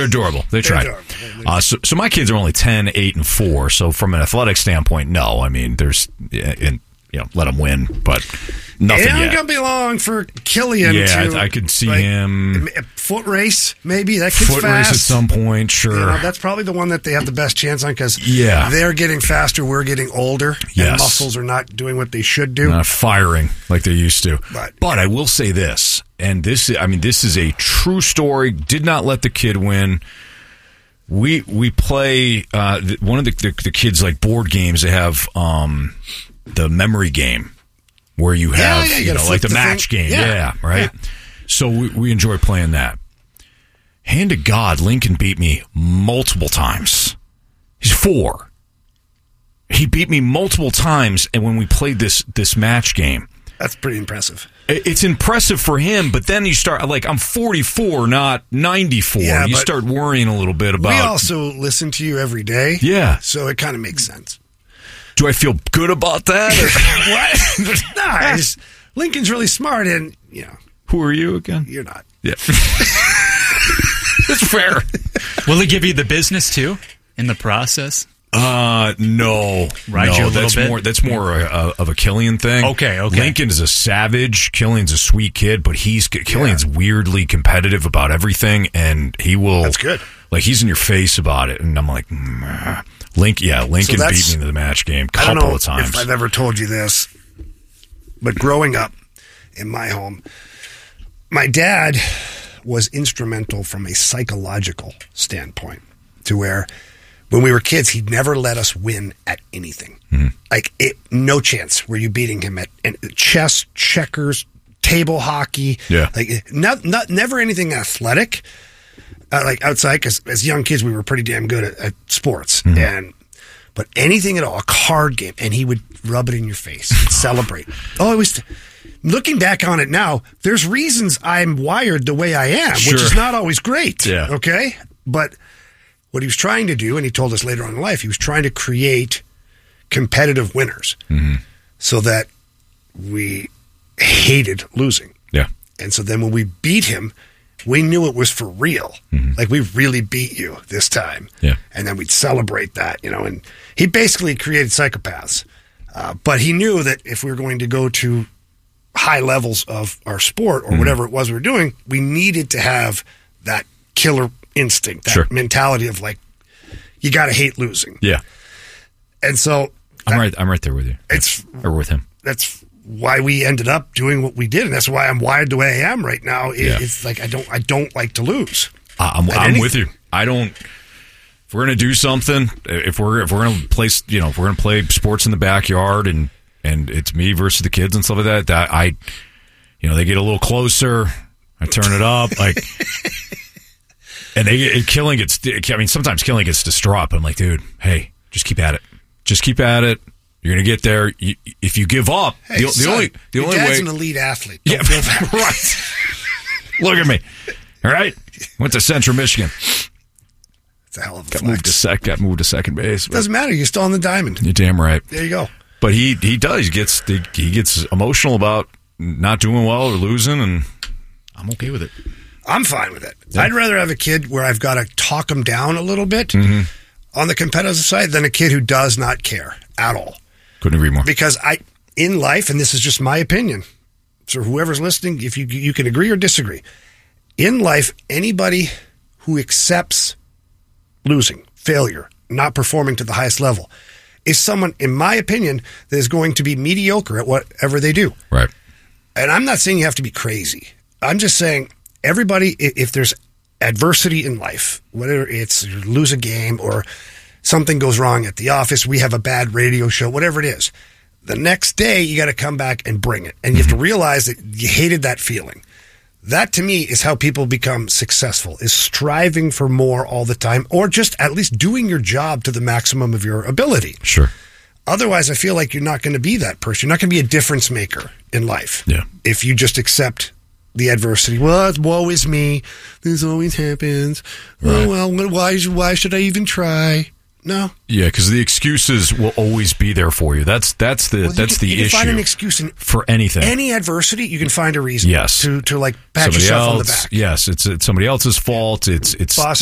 They're adorable. They tried. So my kids are only 10, 8, and 4. So from an athletic standpoint, no. I mean, there's, let them win, but nothing yet. It ain't going to be long for Killian. Yeah, I could see him. Foot race, maybe. That kid's foot fast. Race at some point, sure. That's probably the one that they have the best chance on because they're getting faster, we're getting older, and muscles are not doing what they should do. Not firing like they used to. But I will say this, and this is a true story. Did not let the kid win. We play one of the kids like board games. They have the memory game where you have like the match game. Yeah, right. Yeah. So we enjoy playing that. Hand to God, Lincoln beat me multiple times. He's 4. He beat me multiple times, and when we played this match game. That's pretty impressive. It's impressive for him, but then you start, I'm 44, not 94. Yeah, you start worrying a little bit about... We also listen to you every day. Yeah. So it kind of makes sense. Do I feel good about that? What? No, Lincoln's really smart, and, Who are you again? You're not. Yeah. That's fair. Will he give you the business, too, in the process? No. Ride you a little bit? That's more of a Killian thing. Okay. Lincoln is a savage. Killian's a sweet kid, but Killian's weirdly competitive about everything, and he will... That's good. He's in your face about it, and I'm like... Lincoln beat me in the match game a couple of times. I don't know if I've ever told you this, but growing up in my home, my dad was instrumental from a psychological standpoint to where when we were kids, he'd never let us win at anything. Mm-hmm. No chance were you beating him at chess, checkers, table hockey. Yeah. Never anything athletic. Outside, because as young kids, we were pretty damn good at sports. Mm-hmm. But anything at all, a card game, and he would rub it in your face and celebrate. Oh, it was... Looking back on it now, there's reasons I'm wired the way I am, which is not always great. Yeah. Okay? But what he was trying to do, and he told us later on in life, he was trying to create competitive winners so that we hated losing. Yeah. And so then when we beat him, we knew it was for real. Mm-hmm. We really beat you this time. Yeah. And then we'd celebrate that, and he basically created psychopaths. But he knew that if we were going to go to high levels of our sport or whatever it was we were doing, we needed to have that killer instinct, that mentality of you got to hate losing. Yeah. And so I'm right there with you. Or with him. That's why we ended up doing what we did, and that's why I'm wired the way I am right now. It's I don't like to lose. I'm with you. I don't. If we're gonna do something, if we're gonna play, if we're gonna play sports in the backyard, and it's me versus the kids and stuff like that I, they get a little closer. I turn it up, and Killing gets. I mean, sometimes Killing gets distraught. But I'm like, dude, hey, just keep at it. Just keep at it. You're going to get there. If you give up, the only dad's way... an elite athlete. Don't feel that. Right. Look at me. All right? Went to Central Michigan. It's a hell of a got moved to second base. Doesn't matter. You're still on the diamond. You're damn right. There you go. But he does. He gets emotional about not doing well or losing, and I'm okay with it. I'm fine with it. Yeah. I'd rather have a kid where I've got to talk him down a little bit on the competitive side than a kid who does not care at all. Couldn't agree more. Because in life, and this is just my opinion, so whoever's listening, if you can agree or disagree, in life, anybody who accepts losing, failure, not performing to the highest level, is someone, in my opinion, that is going to be mediocre at whatever they do. Right. And I'm not saying you have to be crazy. I'm just saying everybody, if there's adversity in life, whether it's you lose a game or something goes wrong at the office, we have a bad radio show, whatever it is, the next day you got to come back and bring it. And you have to realize that you hated that feeling. That, to me, is how people become successful, is striving for more all the time, or just at least doing your job to the maximum of your ability. Sure. Otherwise, I feel like you're not going to be that person. You're not going to be a difference maker in life. Yeah. If you just accept the adversity. Well, woe is me. This always happens. Right. Oh, well, why should I even try? No. Yeah, because the excuses will always be there for you. That's the issue. You can find an excuse for anything. Any adversity, you can find a reason. Yes. To pat yourself on the back. Yes, it's somebody else's fault. It's boss